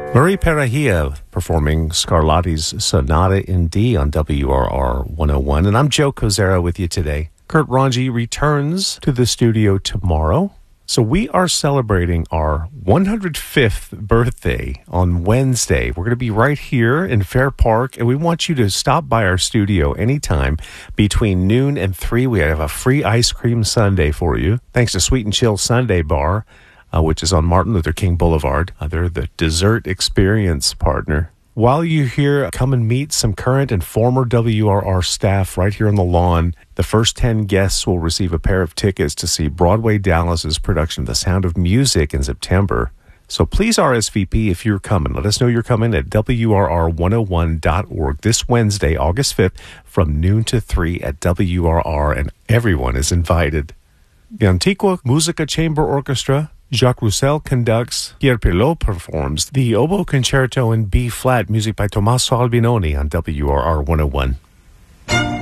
Murray Perahia performing Scarlatti's Sonata in D on WRR 101. And I'm Joe Kozera with you today. Kurt Ranji returns to the studio tomorrow. So we are celebrating our 105th birthday on Wednesday. We're going to be right here in Fair Park, and we want you to stop by our studio anytime between noon and 3. We have a free ice cream sundae for you, thanks to Sweet and Chill Sundae Bar, which is on Martin Luther King Boulevard. They're the dessert experience partner. While you're here, come and meet some current and former WRR staff right here on the lawn. The first 10 guests will receive a pair of tickets to see Broadway Dallas's production of The Sound of Music in September. So please RSVP if you're coming. Let us know you're coming at WRR101.org this Wednesday, August 5th, from noon to 3 at WRR, and everyone is invited. The Antigua Musica Chamber Orchestra, Jacques Roussel conducts, Pierre Pilot performs the Oboe Concerto in B-flat, music by Tommaso Albinoni on WRR 101.